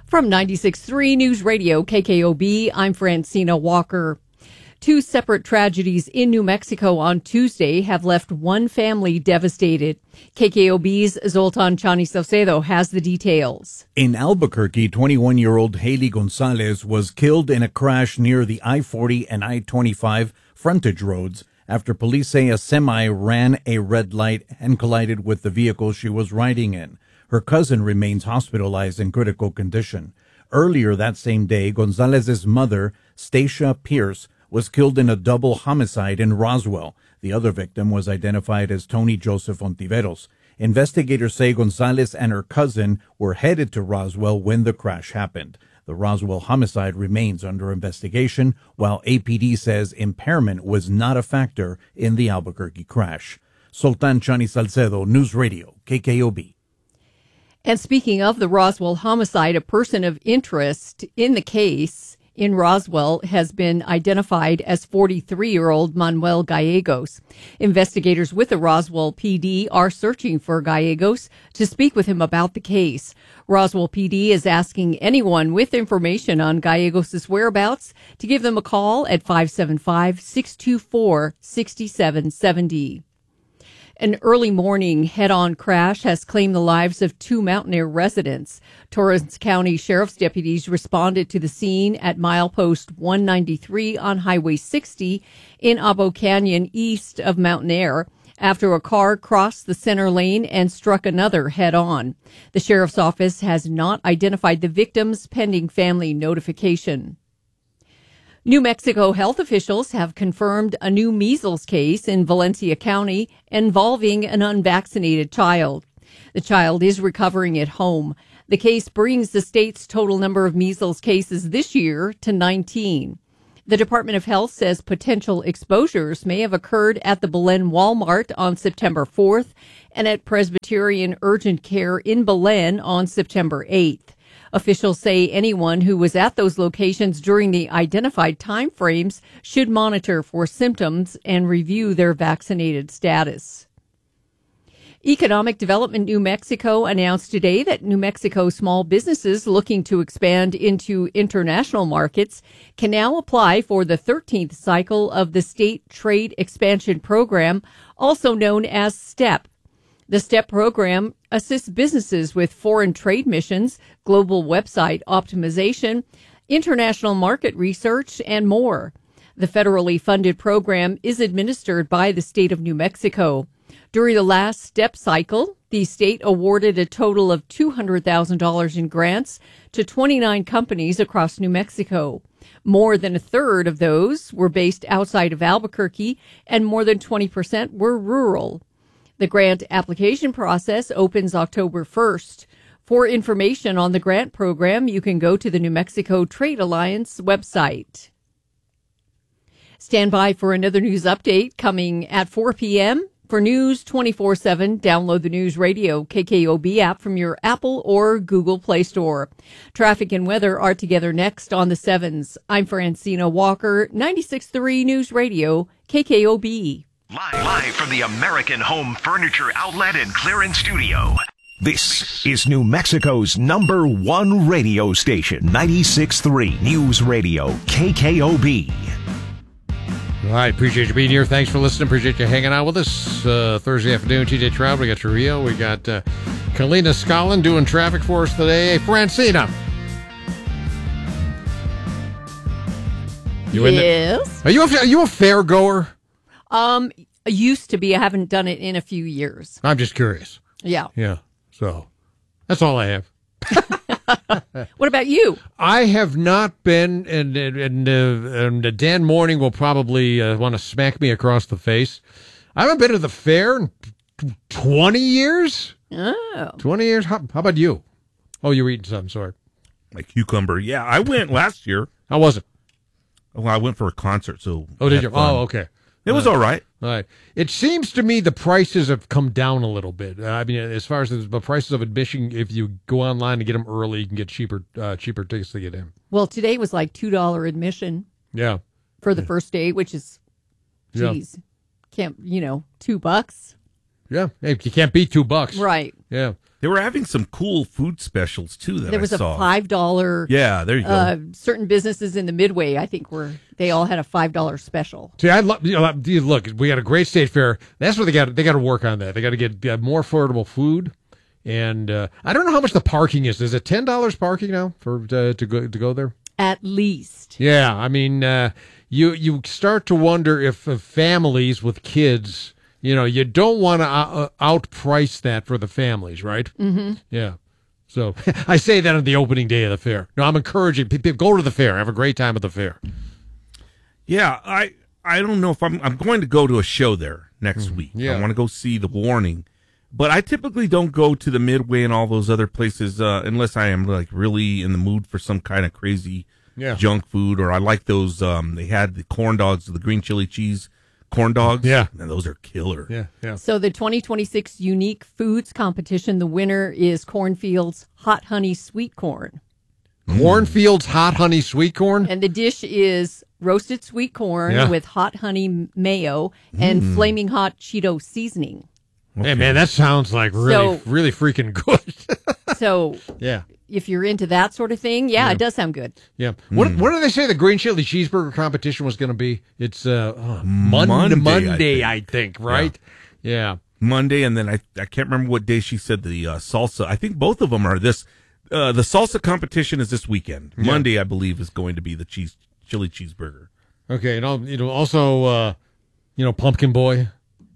From 96.3 News Radio KKOB, I'm Francina Walker. Two separate tragedies in New Mexico on Tuesday have left one family devastated. KKOB's Zoltan Chani Saucedo has the details. In Albuquerque, 21-year-old Haley Gonzalez was killed in a crash near the I-40 and I-25 frontage roads after police say a semi ran a red light and collided with the vehicle she was riding in. Her cousin remains hospitalized in critical condition. Earlier that same day, Gonzalez's mother, Stacia Pierce, was killed in a double homicide in Roswell. The other victim was identified as Tony Joseph Ontiveros. Investigators say Gonzalez and her cousin were headed to Roswell when the crash happened. The Roswell homicide remains under investigation, while APD says impairment was not a factor in the Albuquerque crash. Sultan Chani Salcedo, News Radio, KKOB. And speaking of the Roswell homicide, a person of interest in the case in Roswell has been identified as 43-year-old Manuel Gallegos. Investigators with the Roswell PD are searching for Gallegos to speak with him about the case. Roswell PD is asking anyone with information on Gallegos' whereabouts to give them a call at 575-624-6770. An early morning head-on crash has claimed the lives of two Mountain Air residents. Torrance County Sheriff's deputies responded to the scene at milepost 193 on Highway 60 in Abo Canyon east of Mountain Air after a car crossed the center lane and struck another head-on. The sheriff's office has not identified the victims pending family notification. New Mexico health officials have confirmed a new measles case in Valencia County involving an unvaccinated child. The child is recovering at home. The case brings the state's total number of measles cases this year to 19. The Department of Health says potential exposures may have occurred at the Belen Walmart on September 4th and at Presbyterian Urgent Care in Belen on September 8th. Officials say anyone who was at those locations during the identified time frames should monitor for symptoms and review their vaccinated status. Economic Development New Mexico announced today that New Mexico small businesses looking to expand into international markets can now apply for the 13th cycle of the State Trade Expansion Program, also known as STEP. The STEP program assists businesses with foreign trade missions, global website optimization, international market research, and more. The federally funded program is administered by the state of New Mexico. During the last STEP cycle, the state awarded a total of $200,000 in grants to 29 companies across New Mexico. More than a third of those were based outside of Albuquerque, and more than 20% were rural. The grant application process opens October 1st. For information on the grant program, you can go to the New Mexico Trade Alliance website. Stand by for another news update coming at 4 p.m. For News 24/7, download the News Radio KKOB app from your Apple or Google Play Store. Traffic and weather are together next on the 7s. I'm Francina Walker, 96.3 News Radio KKOB. Live from the American Home Furniture Outlet and Clearance Studio. This is New Mexico's #1 radio station, 96.3 News Radio, KKOB. All right, appreciate you being here. Thanks for listening. Appreciate you hanging out with us. Thursday afternoon, TJ Trout, we got Trujillo, we got Kalina Scollin doing traffic for us today. Hey, Francina. Yes. Are you a fair goer? Used to be. I haven't done it in a few years. I'm just curious. Yeah. Yeah. So that's all I have. What about you? I have not been, and Dan Morning will probably want to smack me across the face. I haven't been to the fair in 20 years. Oh. 20 years? How about you? Oh, you're eating something, sorry. My cucumber. Yeah, I went last year. How was it? Well, I went for a concert, so. Oh, did you? Fun. Oh, okay. It was all right. All right. It seems to me the prices have come down a little bit. I mean, as far as the prices of admission, if you go online to get them early, you can get cheaper tickets to get in. Well, today was like $2 admission. Yeah. For the first day, which is, geez, can't, $2. Yeah. Hey, you can't beat $2. Right. Yeah. They were having some cool food specials too that There was I saw. a $5. Yeah, there you go. Certain businesses in the Midway, I think, they all had a $5 special. See, I love. Look, we got a great state fair. That's what they got. They got to work on that. They got to get more affordable food. And I don't know how much the parking is. Is it $10 parking now for to go there? At least. Yeah, I mean, you start to wonder if families with kids, you don't want to outprice that for the families, right? Mm-hmm. Yeah. So I say that on the opening day of the fair. No, I'm encouraging people go to the fair, have a great time at the fair. Yeah, I don't know if I'm going to go to a show there next week. Yeah. I want to go see The Warning. But I typically don't go to the Midway and all those other places unless I am like really in the mood for some kind of crazy junk food, or I like those. They had the corn dogs, the green chili cheese corn dogs. Yeah, and those are killer. Yeah. So the 2026 Unique Foods Competition, the winner is Cornfield's Hot Honey Sweet Corn. Cornfield's Hot Honey Sweet Corn, and the dish is roasted sweet corn with hot honey mayo and flaming hot Cheeto seasoning. Okay. Hey, man, that sounds like really freaking good. So, yeah, if you're into that sort of thing, it does sound good. Yeah. What did they say the green chili cheeseburger competition was going to be? It's Monday, I think, right? Yeah. Monday, and then I can't remember what day she said the salsa. I think both of them are this. The salsa competition is this weekend. Yeah. Monday, I believe, is going to be the chili cheeseburger. Okay, and also, Pumpkin Boy.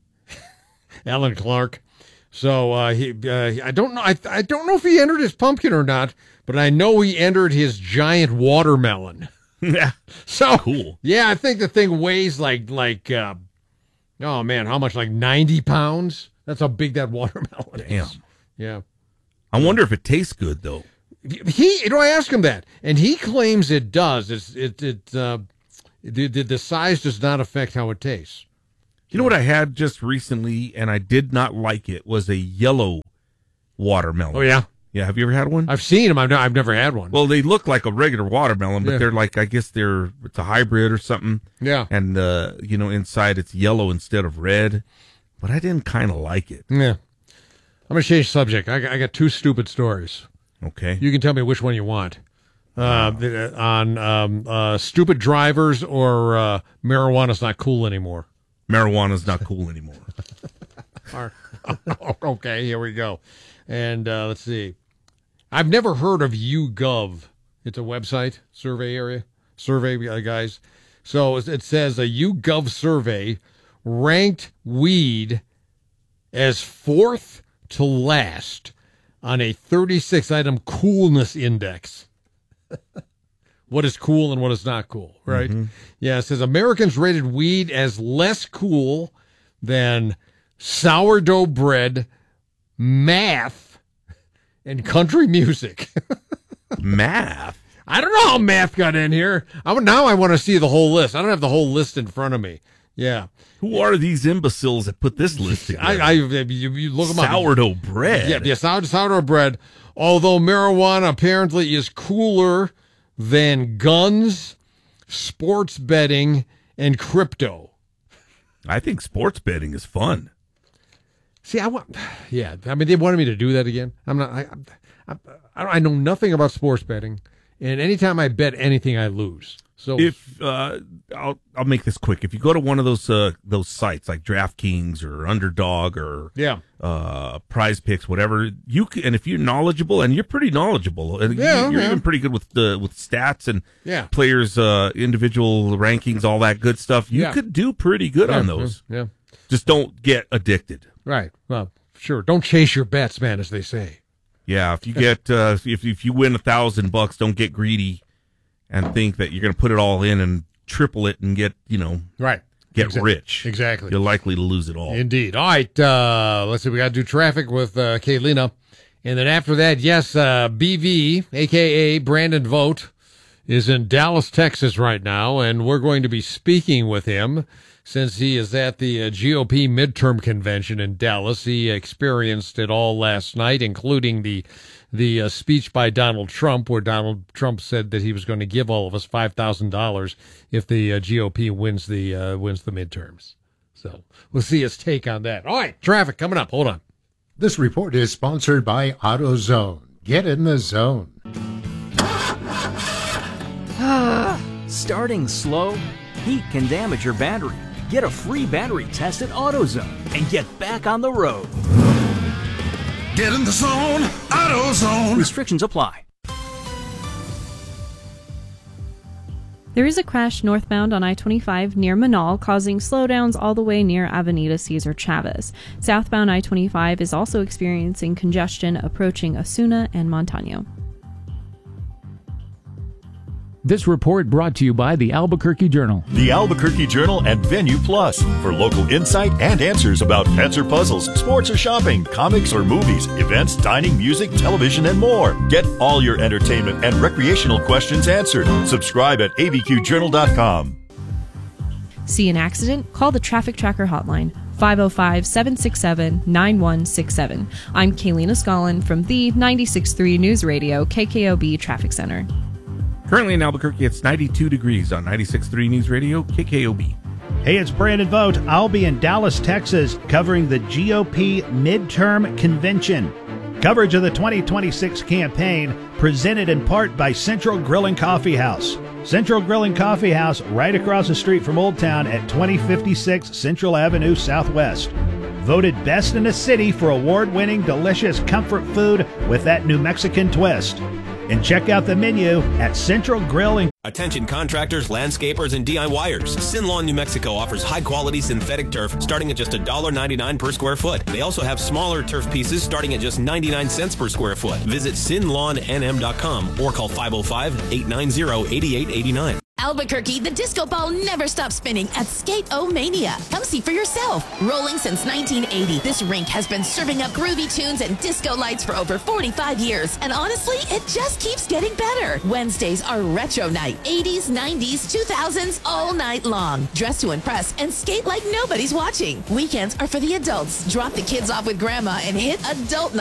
Alan Clark. So I don't know. I don't know if he entered his pumpkin or not, but I know he entered his giant watermelon. Yeah. So cool. Yeah, I think the thing weighs like oh man, how much? Like 90 pounds? That's how big that watermelon is. Damn. Yeah. I wonder if it tastes good though. I asked him that, and he claims it does. The size does not affect how it tastes. You know what I had just recently, and I did not like it, was a yellow watermelon. Oh, yeah? Yeah, have you ever had one? I've seen them. I've never had one. Well, they look like a regular watermelon, but they're like, I guess it's a hybrid or something. Yeah. And, inside it's yellow instead of red. But I didn't kind of like it. Yeah. I'm going to change subject. I got two stupid stories. Okay. You can tell me which one you want. On stupid drivers or marijuana's not cool anymore. Marijuana's not cool anymore. Okay, here we go. And let's see. I've never heard of YouGov. It's a website, survey guys. So it says a YouGov survey ranked weed as fourth to last on a 36-item coolness index. What is cool and what is not cool, right? Mm-hmm. Yeah, it says Americans rated weed as less cool than sourdough bread, math, and country music. Math? I don't know how math got in here. Now I want to see the whole list. I don't have the whole list in front of me. Yeah. Who are these imbeciles that put this list together? You look them up. Sourdough bread. Yeah, sourdough bread. Although marijuana apparently is cooler than guns, sports betting, and crypto. I think sports betting is fun. See, they wanted me to do that again. I'm not. I know nothing about sports betting, and anytime I bet anything, I lose. So if I'll make this quick. If you go to one of those sites like DraftKings or Underdog or Prize Picks, whatever, you can, and if you're knowledgeable, and you're pretty knowledgeable, and you're even pretty good with stats and players' individual rankings, all that good stuff, you could do pretty good on those. Yeah, just don't get addicted. Right. Well, sure. Don't chase your bets, man, as they say. Yeah. If you get if you win $1,000, don't get greedy and think that you're going to put it all in and triple it and get, rich. Exactly. You're likely to lose it all. Indeed. All right. Let's see. We got to do traffic with Kaylina. And then after that, BV, a.k.a. Brandon Vogt, is in Dallas, Texas right now, and we're going to be speaking with him since he is at the GOP midterm convention in Dallas. He experienced it all last night, including the speech by Donald Trump, where Donald Trump said that he was going to give all of us $5,000 if the GOP wins the midterms. So we'll see his take on that. All right, traffic coming up. Hold on. This report is sponsored by AutoZone. Get in the zone. Starting slow? Heat can damage your battery. Get a free battery test at AutoZone and get back on the road. Get in the zone, AutoZone. Restrictions apply. There is a crash northbound on I-25 near Manal, causing slowdowns all the way near Avenida Cesar Chavez. Southbound I-25 is also experiencing congestion approaching Osuna and Montano. This report brought to you by the Albuquerque Journal. The Albuquerque Journal and Venue Plus for local insight and answers about pets or puzzles, sports or shopping, comics or movies, events, dining, music, television, and more. Get all your entertainment and recreational questions answered. Subscribe at abqjournal.com. See an accident? Call the Traffic Tracker hotline, 505-767-9167. I'm Kaylina Scollin from the 96.3 News Radio KKOB Traffic Center. Currently in Albuquerque, it's 92 degrees on 96.3 News Radio, KKOB. Hey, it's Brandon Vogt. I'll be in Dallas, Texas, covering the GOP midterm convention. Coverage of the 2026 campaign presented in part by Central Grill and Coffee House. Central Grill and Coffee House right across the street from Old Town at 2056 Central Avenue Southwest. Voted best in the city for award-winning delicious comfort food with that New Mexican twist. And check out the menu at Central Grill and... Attention contractors, landscapers, and DIYers. Sin Lawn, New Mexico offers high-quality synthetic turf starting at just $1.99 per square foot. They also have smaller turf pieces starting at just 99 cents per square foot. Visit sinlawnnm.com or call 505-890-8889. Albuquerque, the disco ball never stops spinning at Skate-O-Mania. Come see for yourself. Rolling since 1980, this rink has been serving up groovy tunes and disco lights for over 45 years. And honestly, it just keeps getting better. Wednesdays are retro night. 80s, 90s, 2000s, all night long. Dress to impress and skate like nobody's watching. Weekends are for the adults. Drop the kids off with grandma and hit adult night.